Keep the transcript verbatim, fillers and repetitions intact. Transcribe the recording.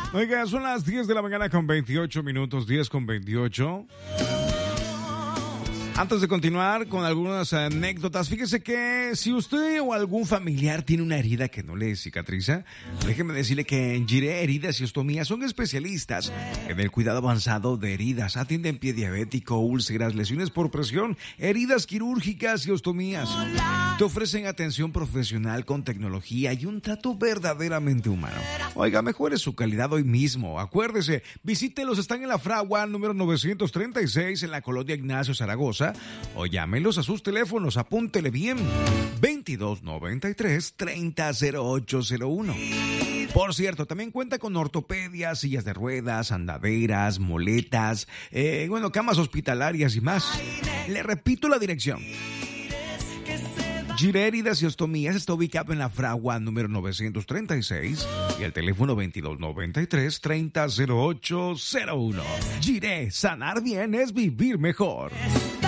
Oiga, son las diez de la mañana con veintiocho minutos, diez con veintiocho. Antes de continuar con algunas anécdotas, fíjese que si usted o algún familiar tiene una herida que no le cicatriza, déjeme decirle que en Jiré Heridas y Ostomías son especialistas en el cuidado avanzado de heridas. Atienden pie diabético, úlceras, lesiones por presión, heridas quirúrgicas y ostomías. Te ofrecen atención profesional con tecnología y un trato verdaderamente humano. Oiga, mejore su calidad hoy mismo. Acuérdese, visítelos, están en la Fragua número novecientos treinta y seis en la colonia Ignacio Zaragoza. O llámelos a sus teléfonos, apúntele bien, veintidós noventa y tres, treinta cero ocho cero uno. Por cierto, también cuenta con ortopedia, sillas de ruedas, andaderas, muletas, eh, bueno, camas hospitalarias y más. Le repito la dirección. Jiré Heridas y Ostomías está ubicado en la Fragua número novecientos treinta y seis y el teléfono veintidós noventa y tres, treinta cero ocho cero uno. Jiré, sanar bien es vivir mejor.